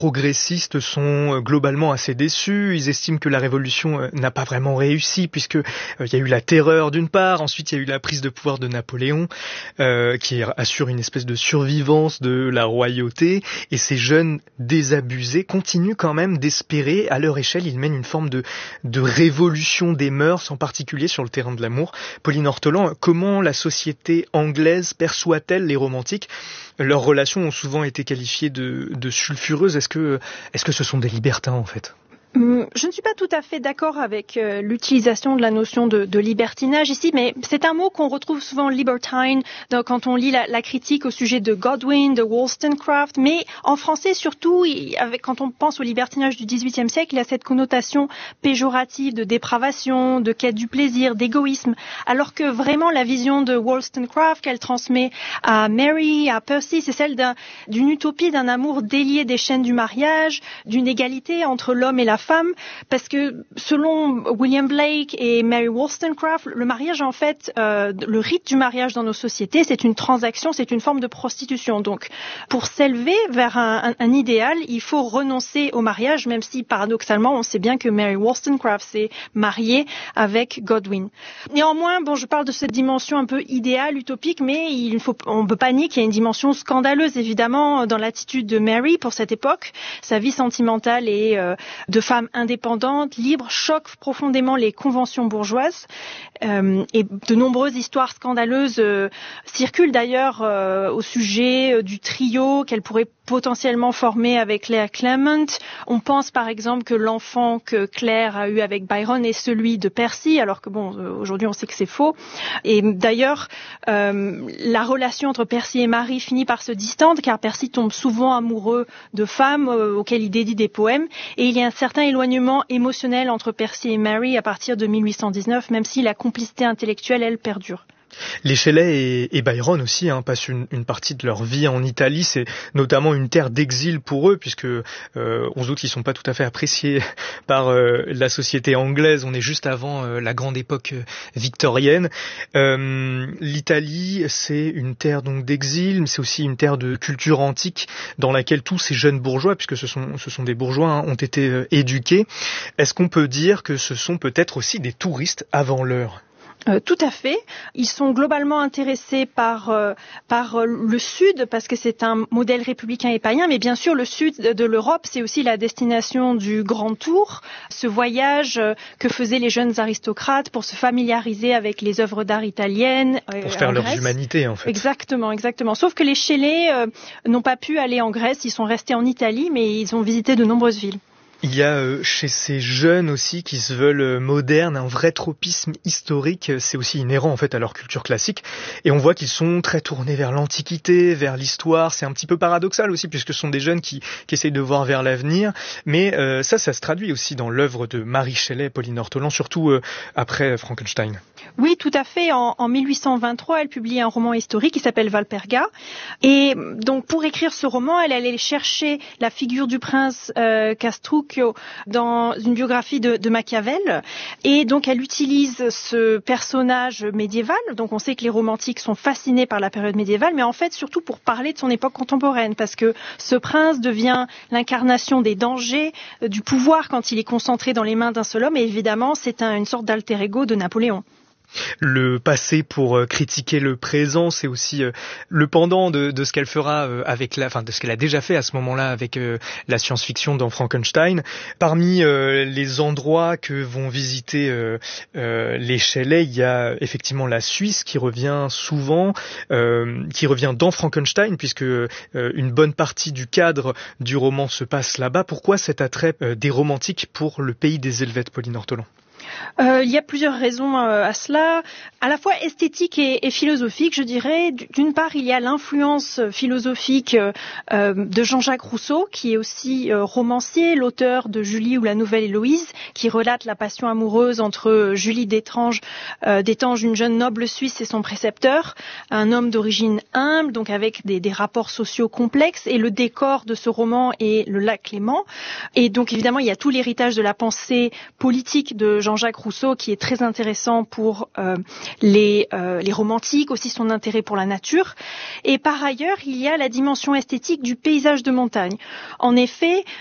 progressistes sont globalement assez déçus. Ils estiment que la révolution n'a pas vraiment réussi puisque il y a eu la terreur d'une part, ensuite il y a eu la prise de pouvoir de Napoléon qui assure une espèce de survivance de la royauté, et ces jeunes désabusés continuent quand même d'espérer. À leur échelle, ils mènent une forme de révolution des mœurs, en particulier sur le terrain de l'amour. Pauline Ortolan, comment la société anglaise perçoit-elle les romantiques ? Leurs relations ont souvent été qualifiées de sulfureuses. Est-ce que ce sont des libertins en fait ? Je ne suis pas tout à fait d'accord avec l'utilisation de la notion de libertinage ici, mais c'est un mot qu'on retrouve souvent libertine quand on lit la critique au sujet de Godwin, de Wollstonecraft, mais en français surtout, quand on pense au libertinage du XVIIIe siècle, il y a cette connotation péjorative de dépravation, de quête du plaisir, d'égoïsme, alors que vraiment la vision de Wollstonecraft qu'elle transmet à Mary, à Percy, c'est celle d'une utopie, d'un amour délié des chaînes du mariage, d'une égalité entre l'homme et la femme, parce que selon William Blake et Mary Wollstonecraft, le mariage en fait, le rite du mariage dans nos sociétés, c'est une transaction, c'est une forme de prostitution. Donc, pour s'élever vers un idéal, il faut renoncer au mariage, même si paradoxalement, on sait bien que Mary Wollstonecraft s'est mariée avec Godwin. Néanmoins, je parle de cette dimension un peu idéale, utopique, mais on ne peut pas nier qu'il y a une dimension scandaleuse, évidemment, dans l'attitude de Mary pour cette époque. Sa vie sentimentale est de femme indépendante, libre, choque profondément les conventions bourgeoises, et de nombreuses histoires scandaleuses circulent d'ailleurs au sujet du trio qu'elle pourrait potentiellement former avec Claire Clement. On pense par exemple que l'enfant que Claire a eu avec Byron est celui de Percy, alors que aujourd'hui on sait que c'est faux. Et d'ailleurs, la relation entre Percy et Marie finit par se distendre, car Percy tombe souvent amoureux de femmes auxquelles il dédie des poèmes, et il y a un certain éloignement émotionnel entre Percy et Mary à partir de 1819, même si la complicité intellectuelle, elle, perdure. Les Shelley et Byron aussi passent une partie de leur vie en Italie. C'est notamment une terre d'exil pour eux, puisque on se doute qu'ils sont pas tout à fait appréciés par la société anglaise. On est juste avant la grande époque victorienne. L'Italie, c'est une terre donc d'exil, mais c'est aussi une terre de culture antique dans laquelle tous ces jeunes bourgeois, puisque ce sont des bourgeois, ont été éduqués. Est-ce qu'on peut dire que ce sont peut-être aussi des touristes avant l'heure ? Tout à fait. Ils sont globalement intéressés par le Sud, parce que c'est un modèle républicain et païen, mais bien sûr le Sud de l'Europe, c'est aussi la destination du Grand Tour, ce voyage que faisaient les jeunes aristocrates pour se familiariser avec les œuvres d'art italiennes. Pour faire leur humanité, en fait. Exactement. Sauf que les Shelley n'ont pas pu aller en Grèce, ils sont restés en Italie, mais ils ont visité de nombreuses villes. Il y a chez ces jeunes aussi qui se veulent modernes un vrai tropisme historique. C'est aussi inhérent en fait à leur culture classique. Et on voit qu'ils sont très tournés vers l'Antiquité, vers l'histoire. C'est un petit peu paradoxal aussi puisque ce sont des jeunes qui essayent de voir vers l'avenir. Mais ça se traduit aussi dans l'œuvre de Mary Shelley, Pauline Ortolan, surtout après Frankenstein. Oui, tout à fait. En 1823, elle publie un roman historique qui s'appelle Valperga. Et donc, pour écrire ce roman, elle allait chercher la figure du prince Castruccio dans une biographie de Machiavel. Et donc, elle utilise ce personnage médiéval. Donc, on sait que les romantiques sont fascinés par la période médiévale, mais en fait, surtout pour parler de son époque contemporaine, parce que ce prince devient l'incarnation des dangers du pouvoir quand il est concentré dans les mains d'un seul homme. Et évidemment, c'est une sorte d'alter ego de Napoléon. Le passé pour critiquer le présent, c'est aussi le pendant de ce qu'elle fera de ce qu'elle a déjà fait à ce moment-là avec la science-fiction dans Frankenstein. Parmi les endroits que vont visiter les Shelley, il y a effectivement la Suisse qui revient souvent, qui revient dans Frankenstein, puisque une bonne partie du cadre du roman se passe là-bas. Pourquoi cet attrait des romantiques pour le pays des Helvètes, Pauline Ortolan ? Il y a plusieurs raisons à cela, à la fois esthétique et philosophique, je dirais. D'une part, il y a l'influence philosophique de Jean-Jacques Rousseau, qui est aussi romancier, l'auteur de Julie ou la Nouvelle Héloïse, qui relate la passion amoureuse entre Julie d'Étanges, une jeune noble suisse, et son précepteur, un homme d'origine humble, donc avec des rapports sociaux complexes, et le décor de ce roman est le lac Léman. Et donc évidemment, il y a tout l'héritage de la pensée politique de Jean Jean-Jacques Rousseau qui est très intéressant pour les romantiques, aussi son intérêt pour la nature. Et par ailleurs, il y a la dimension esthétique du paysage de montagne. En effet,